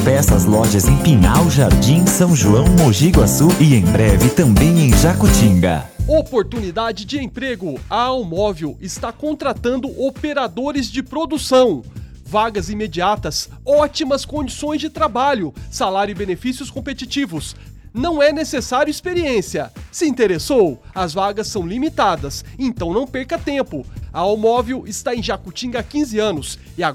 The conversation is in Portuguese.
Autopeças, lojas em Pinhal, Jardim, São João, Mogi Guaçu e em breve também em Jacutinga. Oportunidade de emprego. A Almóvel está contratando operadores de produção. Vagas imediatas, ótimas condições de trabalho, salário e benefícios competitivos. Não é necessário experiência. Se interessou? As vagas são limitadas, então não perca tempo. A Almóvel está em Jacutinga há 15 anos e